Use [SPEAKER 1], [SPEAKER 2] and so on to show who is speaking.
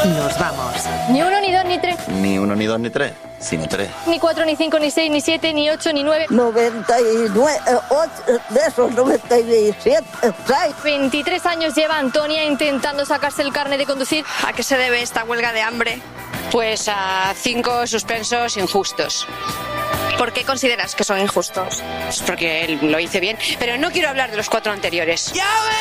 [SPEAKER 1] nos vamos.
[SPEAKER 2] Ni 1, ni 2, ni 3.
[SPEAKER 3] Ni 1, ni 2, ni 3, sino 3.
[SPEAKER 2] Ni 4, ni 5, ni 6, ni 7, ni 8, ni 9.
[SPEAKER 4] 99, de esos 97,
[SPEAKER 2] 23 años lleva Antonia intentando sacarse el carnet de conducir.
[SPEAKER 5] ¿A qué se debe esta huelga de hambre?
[SPEAKER 6] Pues a 5 suspensos injustos.
[SPEAKER 5] ¿Por qué consideras que son injustos?
[SPEAKER 6] Pues porque él lo hice bien, pero no quiero hablar de los 4 anteriores.